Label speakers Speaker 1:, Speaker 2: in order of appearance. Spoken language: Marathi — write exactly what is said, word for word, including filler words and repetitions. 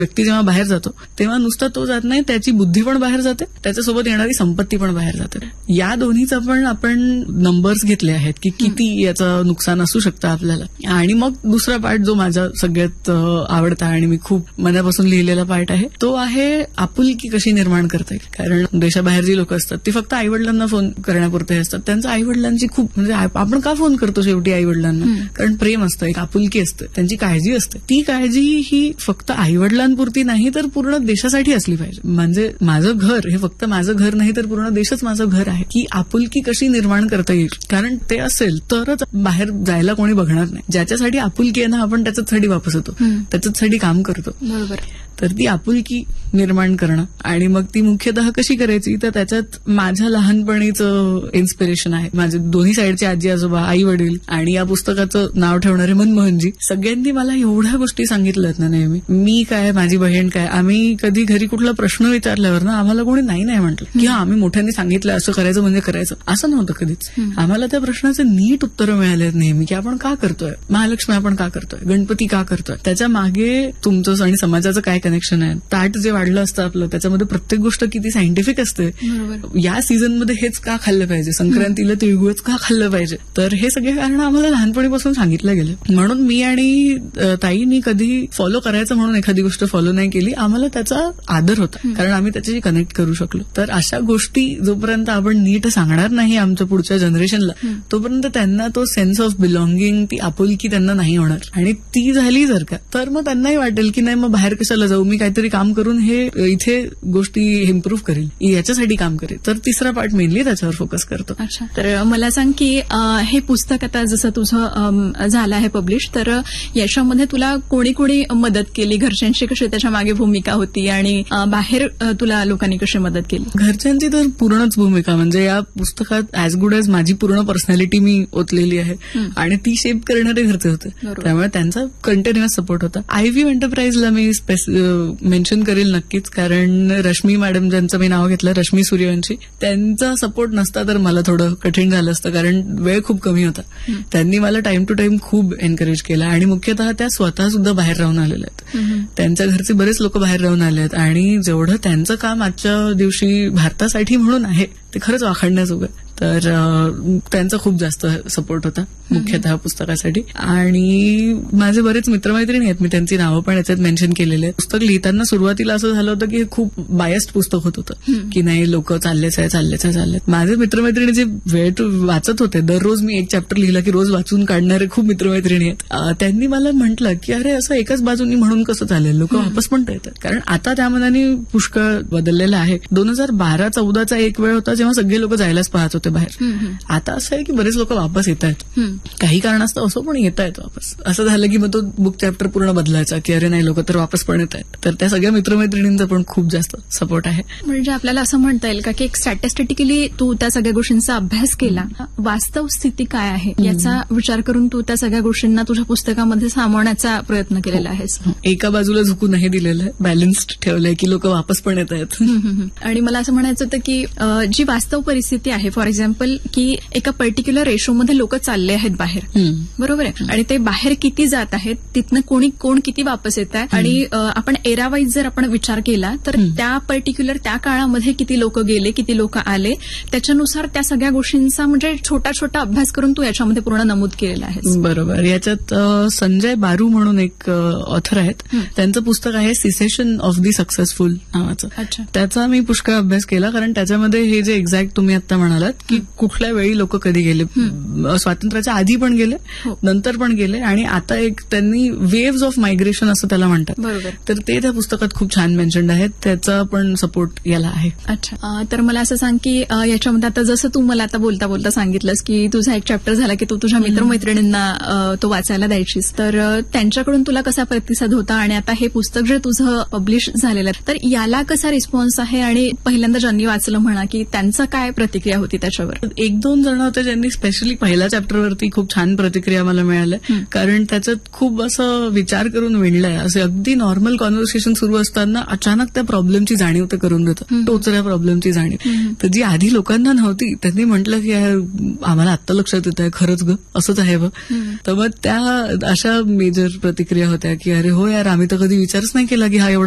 Speaker 1: व्यक्ती जेव्हा बाहेर जातो तेव्हा नुसतं तो जात नाही, त्याची बुद्धी पण बाहेर जाते, त्याच्यासोबत येणारी संपत्ती पण बाहेर जाते. या दोन्हीचा पण आपण नंबर्स घेतले आहेत की किती याचं नुकसान असू शकतं आपल्याला. आणि मग दुसरा पार्ट जो माझा सगळ्यात आवडता आणि मी खूप मनापासून लिहिलेला पार्ट आहे तो आहे आपुलकी कशी निर्माण करता येईल. कारण देशाबाहेर जी लोक असतात ती फक्त आईवडिलांना फोन करण्यापुरते असतात. त्यांचं आईवडिलांची खूप म्हणजे आपण का फोन करतो शेवटी आईवडिलांना, कारण प्रेम असतं, एक आपुलकी असते, त्यांची काळजी असते. ती काळजी ही फक्त आईवडिलांपुरती नाही तर पूर्ण देशासाठी असली पाहिजे. म्हणजे माझं घर हे फक्त माझं घर नाही तर पूर्ण देशच माझं घर आहे. की आपुलकी कशी निर्माण करता येईल, कारण ते असेल तरच बाहेर जायला कोणी बघणार नाही. ज्याच्यासाठी आपुलकी आहे ना आपण त्याच्यासाठी वापस होतो, त्याच्यासाठी काम करतो.
Speaker 2: बरोबर.
Speaker 1: तर ती आपुलकी निर्माण करणं आणि मग ती मुख्यतः कशी करायची तर त्याच्यात माझ्या लहानपणीचं इन्स्पिरेशन आहे. माझे दोन्ही साईडचे आजी आजोबा, आई वडील आणि या पुस्तकाचं नाव ठेवणारे मनमोहनजी, सगळ्यांनी मला एवढ्या गोष्टी सांगितल्यात ना नेहमी. मी काय, माझी बहीण काय, आम्ही कधी घरी कुठला प्रश्न विचारल्यावर ना आम्हाला कोणी नाही नाही म्हटलं की हा आम्ही मोठ्यांनी सांगितलं असं करायचं म्हणजे करायचं, असं नव्हतं कधीच. आम्हाला त्या प्रश्नाचे नीट उत्तरं मिळाले आहेत नेहमी की आपण का करतोय, महालक्ष्मी आपण का करतोय, गणपती का करतोय, त्याच्या मागे तुमचं आणि समाजाचं काय कनेक्शन आहे. ताट जे वाढलं असतं आपलं त्याच्यामध्ये प्रत्येक गोष्ट किती सायंटिफिक असते. या सीझनमध्ये हेच का खाल्लं पाहिजे, संक्रांतीला तिळगुळच का खाल्लं पाहिजे. तर हे सगळे कारण आम्हाला लहानपणीपासून सांगितलं गेले. म्हणून मी आणि ताईनी कधी फॉलो करायचं म्हणून एखादी गोष्ट फॉलो नाही केली. आम्हाला त्याचा आदर होता कारण आम्ही त्याच्याशी कनेक्ट करू शकलो. तर अशा गोष्टी जोपर्यंत आपण नीट सांगणार नाही आमच्या पुढच्या जनरेशनला तोपर्यंत त्यांना तो सेन्स ऑफ बिलॉंगिंग, ती आपुलकी त्यांना नाही होणार. आणि ती झाली जर का तर मग त्यांनाही वाटेल की नाही मग बाहेर कशाला जाऊ, मी काहीतरी काम करून हे इथे गोष्टी इम्प्रूव्ह करेल, याच्यासाठी काम करेल. तर तिसरा पार्ट मेनली त्याच्यावर फोकस करतो.
Speaker 2: अच्छा, तर मला सांग की हे पुस्तक आता जसं तुझं झालं आहे पब्लिश, तर याच्यामध्ये तुला कोणी कोणी मदत केली, घरच्यांची कशी त्याच्या मागे भूमिका होती आणि बाहेर तुला लोकांनी कशी मदत केली?
Speaker 1: घरच्यांची तर पूर्णच भूमिका, म्हणजे या पुस्तकात ॲज गुड ॲज माझी पूर्ण पर्सनॅलिटी मी ओतलेली आहे आणि ती शेप करणारे घरचे होते. त्यामुळे त्यांचा कंटिन्युअस सपोर्ट होता. आयव्ही एंटरप्राइजला मी मेन्शन करेल नक्कीच, कारण रश्मी मॅडम ज्यांचं मी नाव घेतलं, रश्मी सूर्यवंशी, त्यांचा सपोर्ट नसता तर मला थोडं कठीण झालं असतं कारण वेळ खूप कमी होता. त्यांनी मला टाइम टू टाइम खूप एनकरेज केला आणि मुख्यतः त्या स्वतः सुद्धा बाहेर राहून आलेल्या आहेत. त्यांच्या घरचे बरेच लोक बाहेर राहून आले आहेत आणि जेवढं त्यांचं काम आजच्या दिवशी भारतासाठी म्हणून आहे ते खरंच वाखाणण्याजोगं. तर त्यांचा खूप जास्त सपोर्ट होता मुख्यतः पुस्तकासाठी. आणि माझे बरेच मित्रमैत्रिणी आहेत, मी त्यांची नावं पण याच्यात मेन्शन केलेले आहेत. पुस्तक लिहिताना सुरुवातीला असं झालं होतं की हे खूप बायस्ड पुस्तक होत होतं की नाही लोक चाललेच आहे चाललेच आहे चाललेत. माझे मित्रमैत्रिणी जे वेळ वाचत होते, दररोज मी एक चॅप्टर लिहिला की रोज वाचून काढणारे खूप मित्रमैत्रिणी आहेत. त्यांनी मला म्हटलं की अरे असं एकाच बाजूनी म्हणून कसं चालेल, लोक वापस पण येतात. कारण आता त्या मनाने पुष्कळ बदललेलं आहे. दोन हजार बारा चौदाचा एक वेळ होता जेव्हा सगळे लोक जायलाच पाहत होते बाहेर. आता असं आहे की बरेच लोक वापस येत आहेत, काही कारणास्तव असं पण येत आहेत वापस. असं झालं की मग तो बुक चॅप्टर पूर्ण बदलायचा की अरे नाही लोक तर वापस पण येत आहेत. तर त्या सगळ्या मित्रमैत्रिणींचा पण खूप जास्त सपोर्ट आहे.
Speaker 2: म्हणजे आपल्याला असं म्हणता येईल का की एक स्टॅटिस्टिकली तू त्या सगळ्या गोष्टींचा अभ्यास केला, वास्तव स्थिती काय आहे याचा विचार करून तू त्या सगळ्या गोष्टींना तुझ्या पुस्तकामध्ये सामावण्याचा प्रयत्न केलेला आहेस.
Speaker 1: एका बाजूला झुकू नाही दिलेलं आहे, बॅलन्स्ड ठेवलंय की लोक वापस पण येत आहेत.
Speaker 2: आणि मला असं म्हणायचं होतं की जी वास्तव परिस्थिती आहे, फॉर एक्झाम्पल की एका पर्टिक्युलर रेशोमध्ये लोक चालले आहेत बाहेर, बरोबर आहे, आणि ते बाहेर किती जात आहेत, तिथनं कोणी कोण किती वापस येत आहे, आणि आपण एरा वाईज जर आपण विचार केला तर त्या पर्टिक्युलर त्या काळामध्ये किती लोक गेले, किती लोक आले, त्याच्यानुसार त्या सगळ्या गोष्टींचा म्हणजे छोटा छोटा अभ्यास करून तू याच्यामध्ये पूर्ण नमूद केलेला आहे.
Speaker 1: बरोबर. याच्यात संजय बारू म्हणून एक ऑथर आहेत, त्यांचं पुस्तक आहे सिसेशन ऑफ दी सक्सेसफुल नावाचं. त्याचा मी पुष्कळ अभ्यास केला कारण त्याच्यामध्ये हे जे एक्झॅक्ट तुम्ही आता म्हणालात की कुठल्या वेळी लोक कधी गेले, स्वातंत्र्याच्या आधी पण गेले, नंतर पण गेले, आणि आता एक त्यांनी वेव्स ऑफ मायग्रेशन असं त्याला म्हणतात. तर ते त्या पुस्तकात खूप छान मेन्शन्ड आहेत, त्याचा पण सपोर्ट याला आहे.
Speaker 2: अच्छा, तर मला असं सांग की याच्यामध्ये आता जसं तू मला आता बोलता बोलता सांगितलंस की तुझा एक चॅप्टर झाला की तू तुझ्या मित्रमैत्रिणींना तो वाचायला द्यायचीस, तर त्यांच्याकडून तुला कसा प्रतिसाद होता, आणि आता हे पुस्तक जे तुझं पब्लिश झालेलं आहे तर याला कसा रिस्पॉन्स आहे, आणि पहिल्यांदा ज्यांनी वाचलं म्हणा की त्यांचं काय प्रतिक्रिया होती त्याच्यावर?
Speaker 1: एक दोन जण होते ज्यांनी स्पेशली पहिल्या चॅप्टरवरती खूप छान प्रतिक्रिया मला मिळाल्या, कारण त्याच्यात खूप असं विचार करून विणलंय. असे अगदी नॉर्मल कॉन्व्हर्सेशन सुरू असताना अचानक त्या प्रॉब्लेमची जाणीव ते करून देतं, टोचऱ्या प्रॉब्लेमची जाणीव. तर जी आधी लोकांना नव्हती त्यांनी म्हटलं की आम्हाला आत्ता लक्षात येत आहे, खरंच ग असंच आहे बघ. तर मग त्या अशा मेजर प्रतिक्रिया होत्या की अरे हो यार, आम्ही तर कधी विचारच नाही केला की हा एवढा